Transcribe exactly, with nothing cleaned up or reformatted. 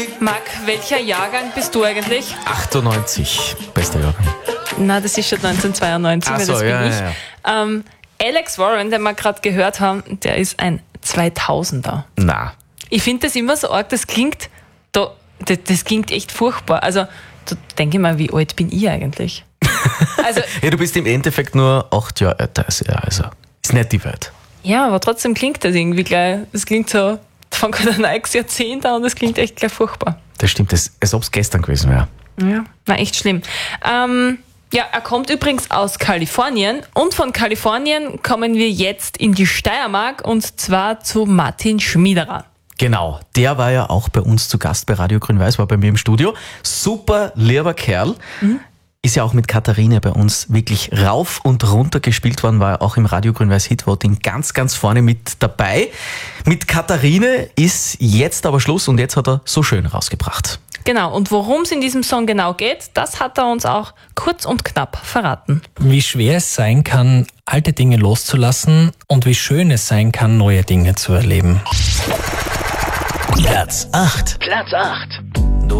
Marc, welcher Jahrgang bist du eigentlich? achtundneunzig, bester Jahrgang. Na, das ist schon neunzehnhundertzweiundneunzig, Ach weil so, das bin ja, ich. ja, ja. Ähm, Alex Warren, den wir gerade gehört haben, der ist ein zweitausender. Na, Ich finde das immer so arg, das klingt, da, das, das klingt echt furchtbar. Also, da denke ich mal, wie alt bin ich eigentlich? Also, ja, du bist im Endeffekt nur acht Jahre älter als er, also ist nicht die Welt. ja, aber trotzdem klingt das irgendwie gleich, das klingt so, da fängt gerade ein neues Jahrzehnt an und das klingt echt gleich furchtbar. Das stimmt, das, als ob es gestern gewesen wäre. Ja, na echt schlimm. Ähm, ja, er kommt übrigens aus Kalifornien und von Kalifornien kommen wir jetzt in die Steiermark und zwar zu Martin Schmiederer. Genau, der war ja auch bei uns zu Gast bei Radio Grün-Weiß, war bei mir im Studio. Super lieber Kerl. Mhm. Ist ja auch mit Katharine bei uns wirklich rauf und runter gespielt worden, war auch im Radio Grün-Weiß Hitvoting ganz, ganz vorne mit dabei. Mit Katharine ist jetzt aber Schluss und jetzt hat er So schön rausgebracht. Genau, und worum es in diesem Song genau geht, das hat er uns auch kurz und knapp verraten. Wie schwer es sein kann, alte Dinge loszulassen und wie schön es sein kann, neue Dinge zu erleben. Platz acht. Platz acht.